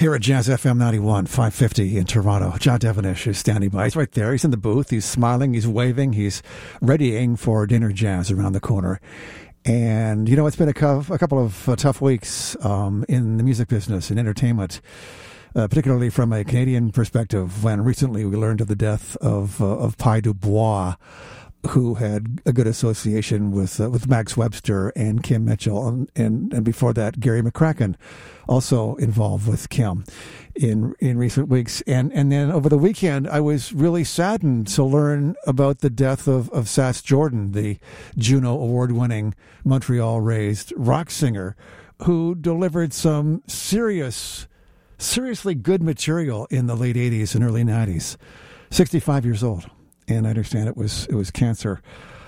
Here at Jazz FM 91, 550 in Toronto. John Devonish is standing by. He's right there. He's in the booth. He's smiling. He's waving. He's readying for dinner jazz around the corner. And, you know, it's been a couple of tough weeks in the music business and entertainment, particularly from a Canadian perspective, when recently we learned of the death of Pi Dubois, who had a good association with Max Webster and Kim Mitchell, and before that, Gary McCracken, also involved with Kim in recent weeks. And then over the weekend, I was really saddened to learn about the death of Sass Jordan, the Juno Award-winning Montreal-raised rock singer, who delivered some seriously good material in the late 80s and early 90s. 65 years old. And I understand it was cancer.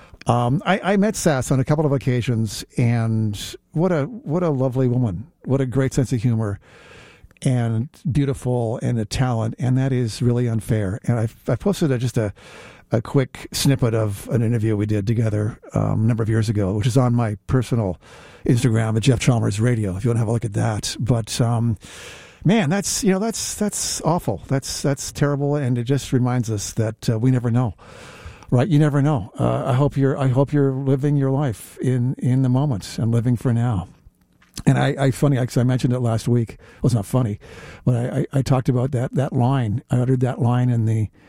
I met Sass on a couple of occasions, and what a lovely woman. What a great sense of humor, and beautiful, and a talent. And that is really unfair. And I posted just a quick snippet of an interview we did together a number of years ago, which is on my personal Instagram at Jeff Chalmers Radio, if you want to have a look at that. But man, that's awful. That's terrible, and it just reminds us that we never know, right? You never know. I hope you're living your life in the moment and living for now. And funny, because I mentioned it last week. Well, it's not funny, but I talked about that line. I uttered that line in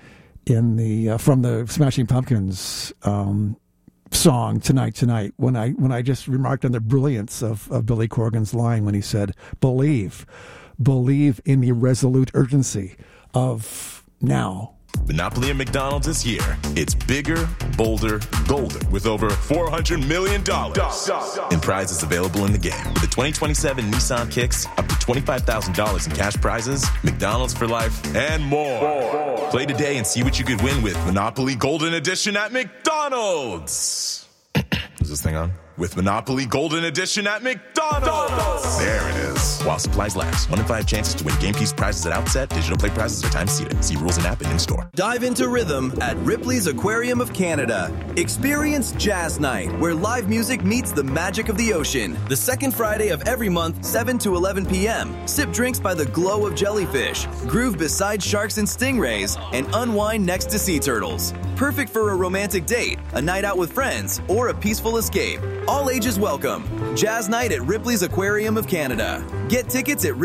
the from the Smashing Pumpkins song Tonight when I just remarked on the brilliance of Billy Corgan's line when he said, believe in the resolute urgency of now. Monopoly at McDonald's is here. It's bigger, bolder, golder, with over $400 million in prizes available in the game. With the 2027 Nissan Kicks, up to $25,000 in cash prizes, McDonald's for life, and more. Play today and see what you could win with Monopoly Golden Edition at McDonald's. Is this thing on? With Monopoly Golden Edition at McDonald's. There it is. While supplies last. 1 in 5 chances to win game piece prizes at outset. Digital play prizes are time seated. See rules and app and in-store. Dive into rhythm at Ripley's Aquarium of Canada. Experience Jazz Night, where live music meets the magic of the ocean. The second Friday of every month, 7 to 11 p.m. Sip drinks by the glow of jellyfish. Groove beside sharks and stingrays. And unwind next to sea turtles. Perfect for a romantic date, a night out with friends, or a peaceful escape. All ages welcome. Jazz Night at Ripley's Aquarium of Canada. Get tickets at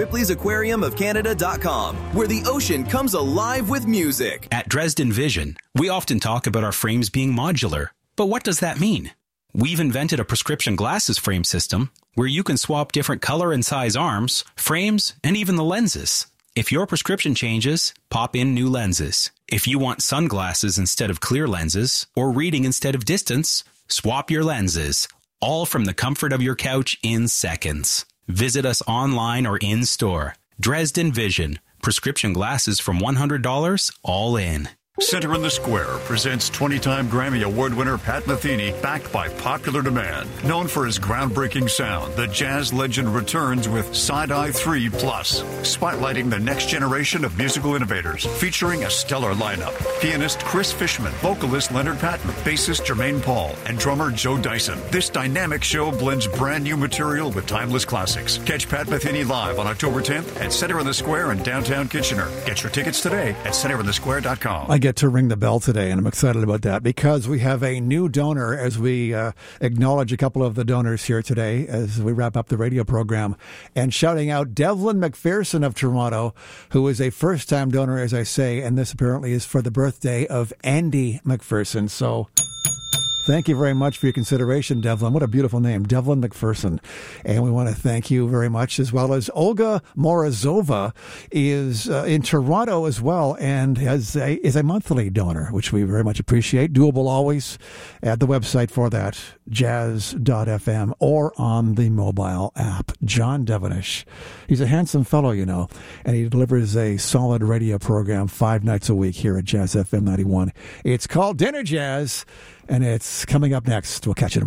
ripleysAquariumofCanada.com, where the ocean comes alive with music. At Dresden Vision, we often talk about our frames being modular. But what does that mean? We've invented a prescription glasses frame system where you can swap different color and size arms, frames, and even the lenses. If your prescription changes, pop in new lenses. If you want sunglasses instead of clear lenses, or reading instead of distance, swap your lenses. All from the comfort of your couch in seconds. Visit us online or in-store. Dresden Vision. Prescription glasses from $100, all in. Center in the Square presents 20-time Grammy Award winner Pat Metheny, backed by popular demand. Known for his groundbreaking sound, the jazz legend returns with Side-Eye 3 Plus, spotlighting the next generation of musical innovators, featuring a stellar lineup. Pianist Chris Fishman, vocalist Leonard Patton, bassist Jermaine Paul, and drummer Joe Dyson. This dynamic show blends brand new material with timeless classics. Catch Pat Metheny live on October 10th at Center in the Square in downtown Kitchener. Get your tickets today at centerinthesquare.com. I get to ring the bell today, and I'm excited about that because we have a new donor as we acknowledge a couple of the donors here today as we wrap up the radio program, and shouting out Devlin McPherson of Toronto, who is a first-time donor, as I say, and this apparently is for the birthday of Andy McPherson. So thank you very much for your consideration, Devlin. What a beautiful name, Devlin McPherson. And we want to thank you very much, as well as Olga Morozova is in Toronto as well, and is a monthly donor, which we very much appreciate. Doable always at the website for that, jazz.fm, or on the mobile app. John Devonish. He's a handsome fellow, you know, and he delivers a solid radio program 5 nights a week here at Jazz FM 91. It's called Dinner Jazz, and it's coming up next. We'll catch you tomorrow.